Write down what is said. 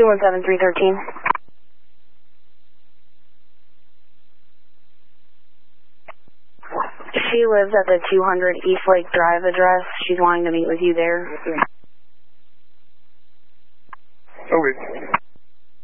217-313. She lives at the 200 East Lake Drive address. She's wanting to meet with you there.